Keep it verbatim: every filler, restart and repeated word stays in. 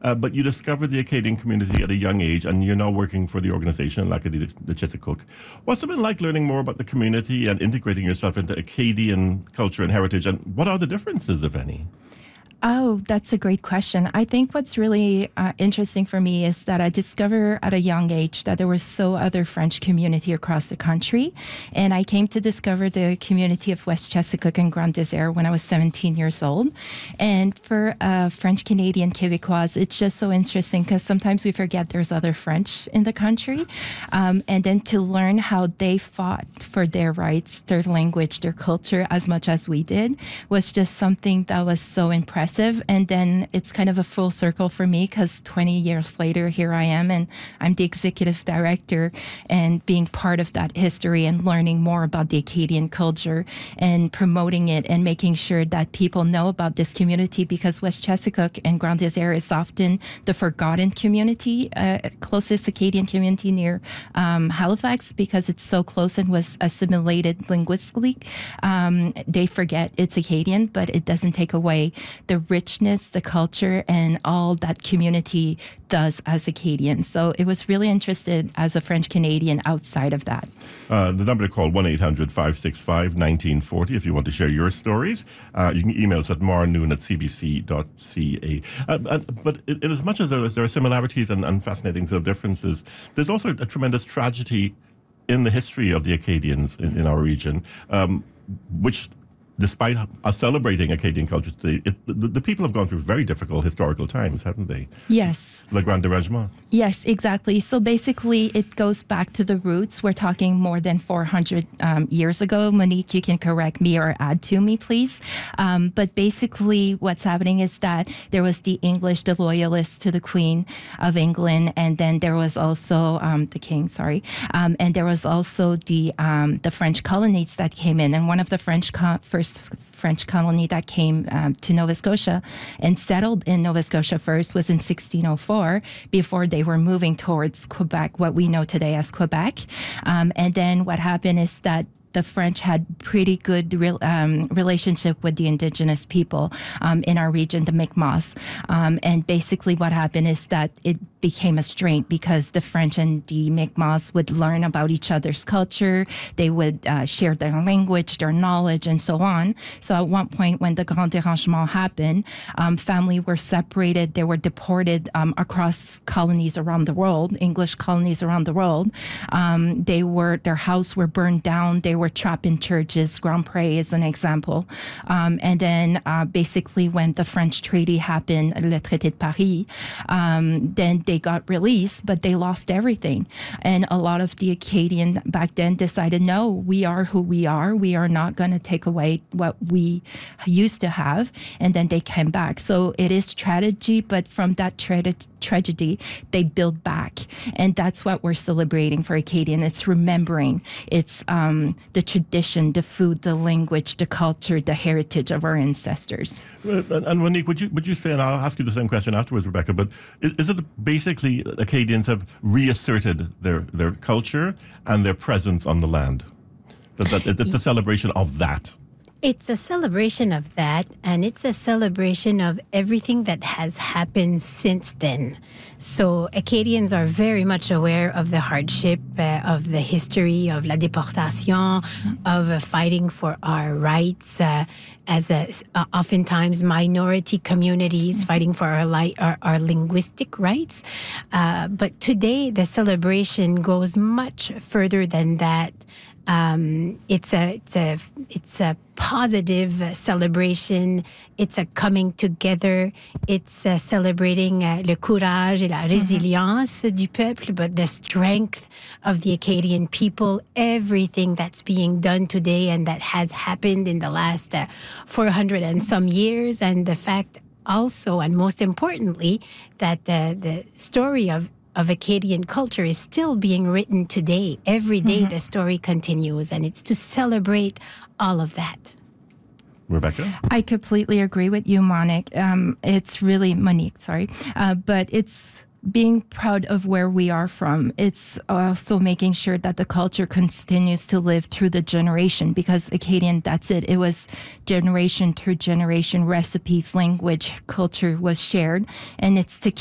uh, but you discovered the Acadian community at a young age, and you're now working for the organization L'Acadie de Chissacook. What's it been like learning more about the community and integrating yourself into Acadian culture and heritage, and what are the differences, if any? Oh, that's a great question. I think what's really uh, interesting for me is that I discovered at a young age that there was so other French community across the country. And I came to discover the community of West Chesapeake and Grand Désert when I was seventeen years old. And for uh, French Canadian Québécois, it's just so interesting because sometimes we forget there's other French in the country. Um, and then to learn how they fought for their rights, their language, their culture as much as we did was just something that was so impressive. And then it's kind of a full circle for me because twenty years later, here I am, and I'm the executive director and being part of that history and learning more about the Acadian culture and promoting it and making sure that people know about this community, because West Chesapeake and Grand Désert is often the forgotten community, uh, closest Acadian community near um, Halifax, because it's so close and was assimilated linguistically. Um, they forget it's Acadian, but it doesn't take away the richness, the culture, and all that community does as Acadians. So it was really interested as a French Canadian outside of that. Uh, the number to call, one eight hundred five six five one nine four zero if you want to share your stories. Uh, you can email us at marnoon at c b c dot c a. Uh, uh, but in, in as much as there, is, there are similarities and, and fascinating sort of differences, there's also a tremendous tragedy in the history of the Acadians in, in our region, um, which despite us celebrating Acadian culture today, it, the, the people have gone through very difficult historical times, haven't they? Yes. Le Grand Dérangement. Yes, exactly. So basically, it goes back to the roots. We're talking more than four hundred um, years ago. Monique, you can correct me or add to me, please. Um, but basically, what's happening is that there was the English, the loyalists to the Queen of England, and then there was also um, the King, sorry, um, and there was also the um, the French colonies that came in, and one of the French co- first French colony that came um, to Nova Scotia and settled in Nova Scotia first was in sixteen oh four, before they were moving towards Quebec, what we know today as Quebec. Um, and then what happened is that the French had pretty good real, um, relationship with the indigenous people um, in our region, the Mi'kmaq. Um, and basically what happened is that it became a strain because the French and the Mi'kmaq would learn about each other's culture. They would uh, share their language, their knowledge, and so on. So at one point when the Grand Dérangement happened, um, family were separated. They were deported um, across colonies around the world, English colonies around the world. Um, they were, their house were burned down. They were were trapped in churches. Grand Pré is an example. Um, and then uh, basically when the French treaty happened, Le Traité de Paris, um, then they got released, but they lost everything. And a lot of the Acadian back then decided, no, we are who we are. We are not going to take away what we used to have. And then they came back. So it is tragedy, but from that tra- tragedy, they build back. And that's what we're celebrating for Acadian. It's remembering. It's um, the tradition, the food, the language, the culture, the heritage of our ancestors. And, and Monique, would you would you say, and I'll ask you the same question afterwards, Rebecca, but is, is it basically Acadians have reasserted their, their culture and their presence on the land? That, that it's a celebration of that. It's a celebration of that, and it's a celebration of everything that has happened since then. So Acadians are very much aware of the hardship, uh, of the history of la déportation, of uh, fighting for our rights uh, as a, uh, oftentimes minority communities, fighting for our, li- our, our linguistic rights. Uh, but today, the celebration goes much further than that. Um, it's a it's a it's a positive celebration. It's a coming together. It's uh, celebrating uh, le courage et la résilience mm-hmm. du peuple, but the strength of the Acadian people. Everything that's being done today and that has happened in the last uh, four hundred and some years, and the fact also, and most importantly, that uh, the story of of Acadian culture is still being written today. Every day mm-hmm. the story continues, and it's to celebrate all of that. Rebecca? I completely agree with you, Monique. Um, it's really, Monique, sorry. Uh, but it's being proud of where we are from. It's also making sure that the culture continues to live through the generation, because Acadian, that's it. It was generation through generation. Recipes, language, culture was shared, and it's to